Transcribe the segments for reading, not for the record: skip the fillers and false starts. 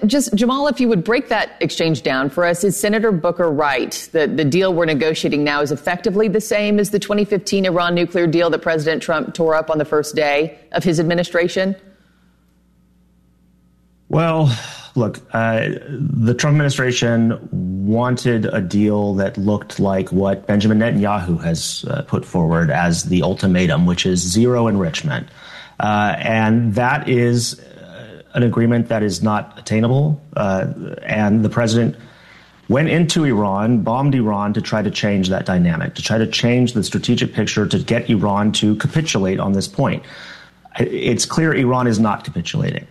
just, Jamal, if you would break that exchange down for us, is Senator Booker right that the deal we're negotiating now is effectively the same as the 2015 Iran nuclear deal that President Trump tore up on the first day of his administration? Well, look, the Trump administration wanted a deal that looked like what Benjamin Netanyahu has put forward as the ultimatum, which is zero enrichment. And that is an agreement that is not attainable. And the president went into Iran, bombed Iran to try to change that dynamic, to try to change the strategic picture, to get Iran to capitulate on this point. It's clear Iran is not capitulating.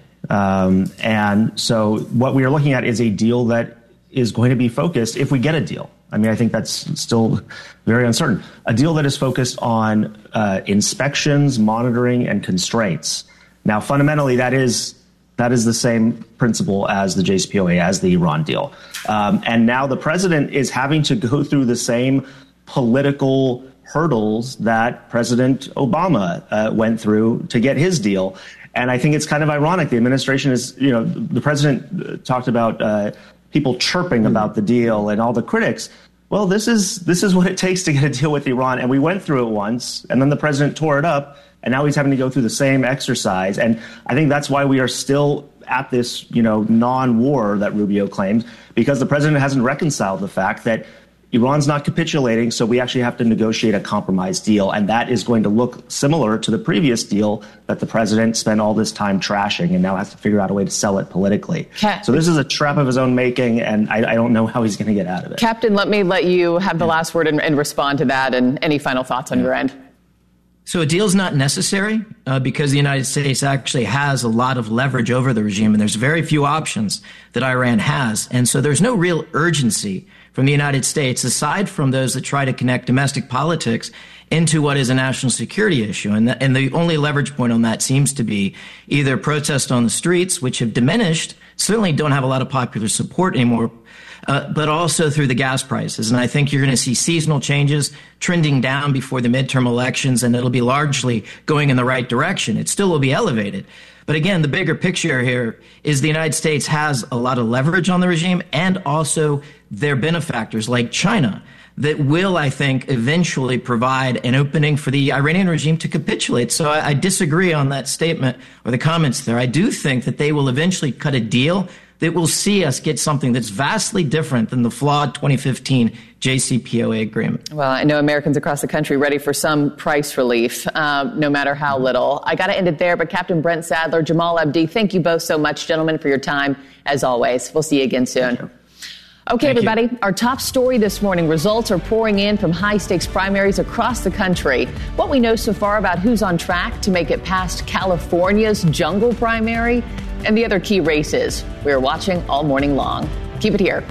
And so what we are looking at is a deal that is going to be focused, if we get a deal. I mean, I think that's still very uncertain. A deal that is focused on inspections, monitoring, and constraints. Now, fundamentally, that is the same principle as the JCPOA, as the Iran deal. And now the president is having to go through the same political hurdles that President Obama went through to get his deal. And I think it's kind of ironic. The administration is, the president talked about people chirping about the deal and all the critics. Well, this is what it takes to get a deal with Iran. And we went through it once, and then the president tore it up, and now he's having to go through the same exercise. And I think that's why we are still at this, non-war that Rubio claimed, because the president hasn't reconciled the fact that Iran's not capitulating, so we actually have to negotiate a compromise deal. And that is going to look similar to the previous deal that the president spent all this time trashing and now has to figure out a way to sell it politically. So this is a trap of his own making, and I don't know how he's going to get out of it. Captain, let me let you have the last word and respond to that, and any final thoughts on your end. So a deal's not necessary because the United States actually has a lot of leverage over the regime, and there's very few options that Iran has. And so there's no real urgency from the United States, aside from those that try to connect domestic politics into what is a national security issue. And the only leverage point on that seems to be either protests on the streets, which have diminished, certainly don't have a lot of popular support anymore, but also through the gas prices. And I think you're going to see seasonal changes trending down before the midterm elections, and it'll be largely going in the right direction. It still will be elevated. But again, the bigger picture here is the United States has a lot of leverage on the regime, and also their benefactors like China that will, I think, eventually provide an opening for the Iranian regime to capitulate. So I disagree on that statement or the comments there. I do think that they will eventually cut a deal that will see us get something that's vastly different than the flawed 2015 JCPOA agreement. Well, I know Americans across the country ready for some price relief, no matter how little. I got to end it there, but Captain Brent Sadler, Jamal Abdi, thank you both so much, gentlemen, for your time, as always. We'll see you again soon. Okay, everybody, our top story this morning. Results are pouring in from high-stakes primaries across the country. What we know so far about who's on track to make it past California's jungle primary and the other key races. We're watching all morning long. Keep it here.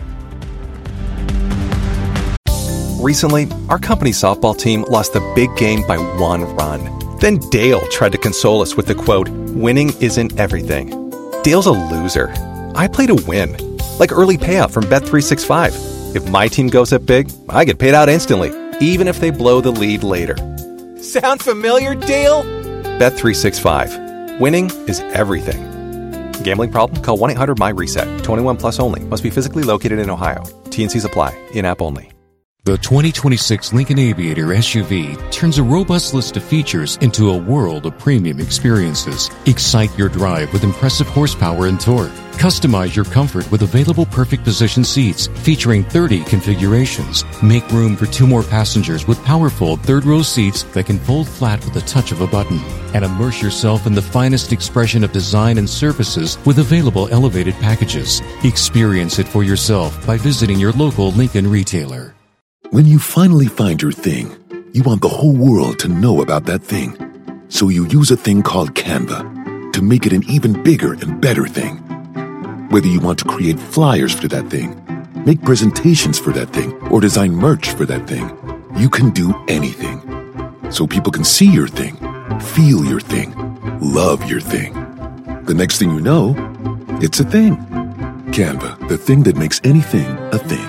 Recently, our company softball team lost the big game by 1 run. Then Dale tried to console us with the quote, "Winning isn't everything." Dale's a loser. I play to win. Like early payout from Bet365. If my team goes up big, I get paid out instantly, even if they blow the lead later. Sound familiar, Dale? Bet365. Winning is everything. Gambling problem? Call 1-800-MY-RESET. 21 plus only. Must be physically located in Ohio. T&Cs apply. In-app only. The 2026 Lincoln Aviator SUV turns a robust list of features into a world of premium experiences. Excite your drive with impressive horsepower and torque. Customize your comfort with available perfect position seats featuring 30 configurations. Make room for 2 more passengers with powerful third-row seats that can fold flat with the touch of a button. And immerse yourself in the finest expression of design and services with available elevated packages. Experience it for yourself by visiting your local Lincoln retailer. When you finally find your thing, you want the whole world to know about that thing. So you use a thing called Canva to make it an even bigger and better thing. Whether you want to create flyers for that thing, make presentations for that thing, or design merch for that thing, you can do anything. So people can see your thing, feel your thing, love your thing. The next thing you know, it's a thing. Canva, the thing that makes anything a thing.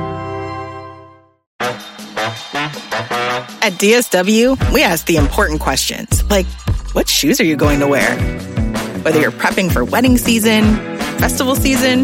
At DSW, we ask the important questions, like, what shoes are you going to wear? Whether you're prepping for wedding season, festival season,